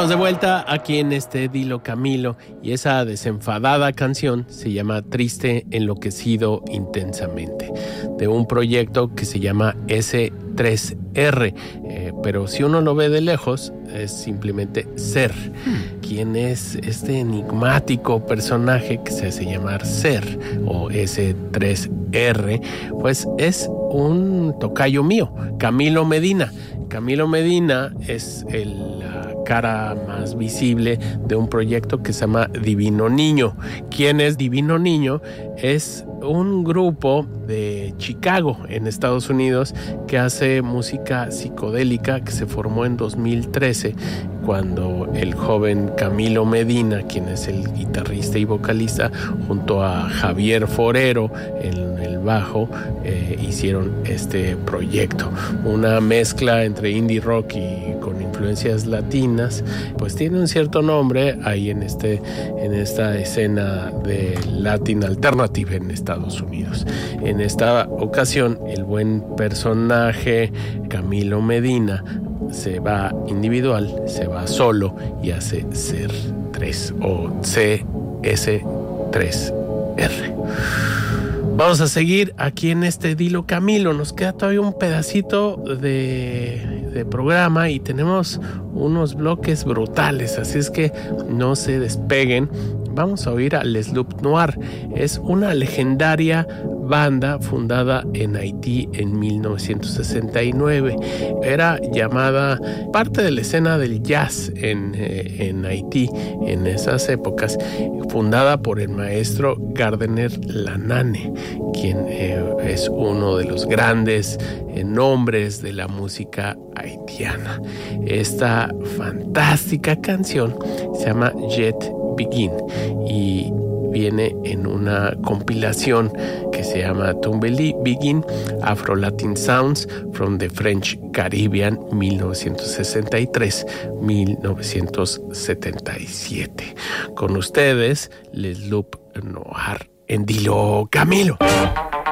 Estamos de vuelta aquí en Dilo Camilo y esa desenfadada canción se llama Triste, Enloquecido, Intensamente, de un proyecto que se llama S3R, pero si uno lo ve de lejos es simplemente Ser. ¿Quién es este enigmático personaje que se hace llamar Ser o S3R? Pues es un tocayo mío, Camilo Medina. Camilo Medina es la cara más visible de un proyecto que se llama Divino Niño. ¿Quién es Divino Niño? Es un grupo de Chicago, en Estados Unidos, que hace música psicodélica, que se formó en 2013, cuando el joven Camilo Medina, quien es el guitarrista y vocalista, junto a Javier Forero en el bajo, hicieron este proyecto. Una mezcla entre indie rock y con influencias latinas, pues tiene un cierto nombre ahí en esta escena de Latin Alternative en Estados Unidos. En esta ocasión, el buen personaje Camilo Medina se va individual, se va solo y hace Ser 3 o CS3R. Vamos a seguir aquí en Dilo Camilo. Nos queda todavía un pedacito de programa y tenemos unos bloques brutales, así es que no se despeguen. Vamos a oír a Les Loups Noirs. Es una legendaria banda fundada en Haití en 1969. Era llamada parte de la escena del jazz en Haití en esas épocas, fundada por el maestro Gardner Lanane, quien es uno de los grandes nombres de la música haitiana. Esta fantástica canción se llama Jet Begin y viene en una compilación que se llama Tumbeli Begin, Afro-Latin Sounds from the French Caribbean 1963-1977. Con ustedes, Les Loups Noirs en Dilo Camilo.